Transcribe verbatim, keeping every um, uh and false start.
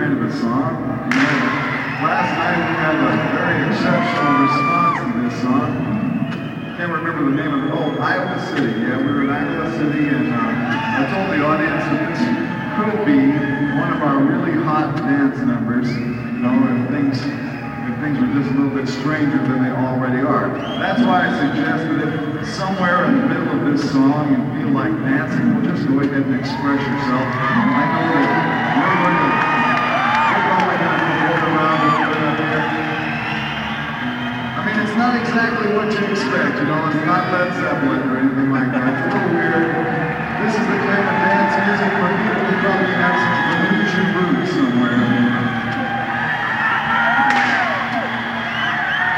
kind of a song. You know, last night we had a very exceptional response to this song. Can't remember the name of it. Oh, Iowa City. Yeah, we were in Iowa City, and uh, I told the audience that this could be one of our really hot dance numbers. You know, if things, if things were just a little bit stranger than they already are. That's why I suggested if somewhere in the middle of this song you feel like dancing, well, just go ahead and express yourself. I know that